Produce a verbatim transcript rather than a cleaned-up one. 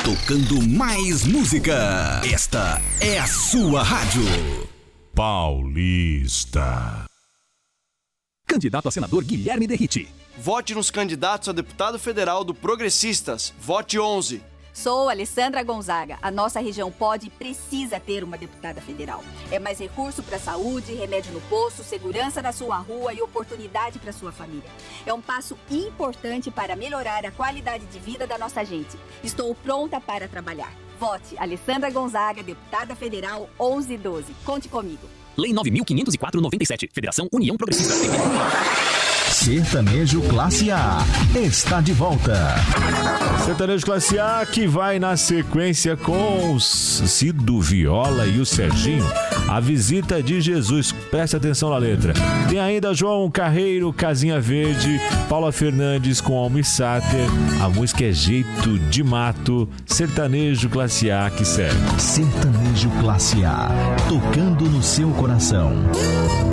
tocando mais música. Esta é a sua rádio. Paulista. Candidato a senador Guilherme Derriti. Vote nos candidatos a deputado federal do Progressistas. Vote onze. Sou Alessandra Gonzaga. A nossa região pode e precisa ter uma deputada federal. É mais recurso para a saúde, remédio no posto, segurança na sua rua e oportunidade para sua família. É um passo importante para melhorar a qualidade de vida da nossa gente. Estou pronta para trabalhar. Vote Alessandra Gonzaga, deputada federal onze doze. Conte comigo. Lei nove mil quinhentos e quatro barra noventa e sete. Federação União Progressista. Sertanejo Classe A está de volta. Sertanejo Classe A que vai na sequência com o Cido Viola e o Serginho. A Visita de Jesus. Preste atenção na letra. Tem ainda João Carreiro, Casinha Verde, Paula Fernandes com Almi Sater. A música é Jeito de Mato. Sertanejo Classe A que serve. Sertanejo Classe A, tocando no seu coração.